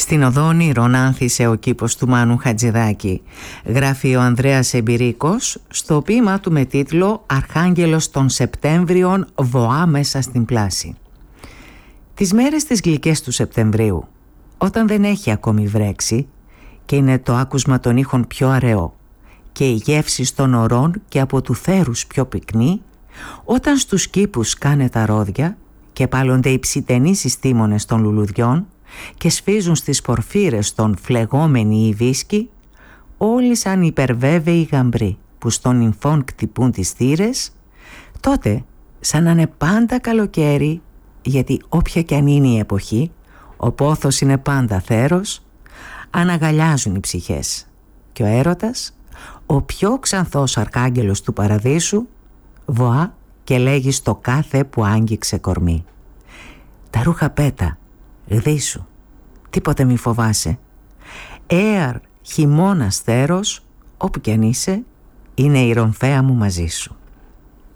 Στην οδό όνειρων άνθησε ο κήπος του Μάνου Χατζηδάκη, γράφει ο Ανδρέας Εμπειρίκος στο ποίημα του με τίτλο «Αρχάγγελος των Σεπτέμβριων βοά μέσα στην πλάση». Τις μέρες τις γλυκές του Σεπτεμβρίου, όταν δεν έχει ακόμη βρέξει και είναι το άκουσμα των ήχων πιο αραιό και η γεύση των ορών και από του θέρους πιο πυκνή, όταν στους κήπους κάνε τα ρόδια και πάλλονται οι ψιτενοί συστήμονες των λουλουδιών και σφίζουν στις πορφύρες των φλεγόμενοι οι βίσκοι, όλοι σαν υπερβέβαιοι γαμπροί που στον νυμφών κτυπούν τις θύρες, τότε σαν να είναι πάντα καλοκαίρι, γιατί όποια κι αν είναι η εποχή, ο πόθος είναι πάντα θέρος, αναγκαλιάζουν οι ψυχές και ο έρωτας, ο πιο ξανθός αρχάγγελος του παραδείσου, βοά και λέγει στο κάθε που άγγιξε κορμί: «Τα ρούχα πέτα, γδίσου, τίποτε μη φοβάσαι. Έαρ, χειμώνας θέρος, όπου κι αν είσαι, είναι η ρομφαία μου μαζί σου».